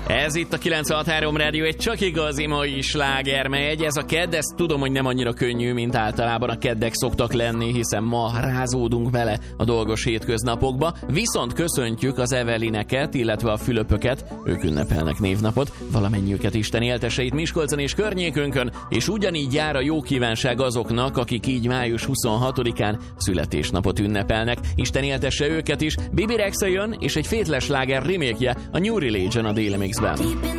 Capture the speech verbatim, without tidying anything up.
Ez itt a kilencvenhat három Rádió, egy csak igazi mai slágermegy. Ez a kedd, ezt tudom, hogy nem annyira könnyű, mint általában a keddek szoktak lenni, hiszen ma rázódunk bele a dolgos hétköznapokba. Viszont köszöntjük az Evelineket, illetve a Fülöpöket, ők ünnepelnek névnapot, valamennyiüket Isten éltesse itt Miskolcon és környékünkön, és ugyanígy jár a jó kívánság azoknak, akik így május huszonhatodikán születésnapot ünnepelnek. Isten éltesse őket is. Bibi Rexha jön, és egy fétles sláger remake-je, a New Religion a Daily Mixben.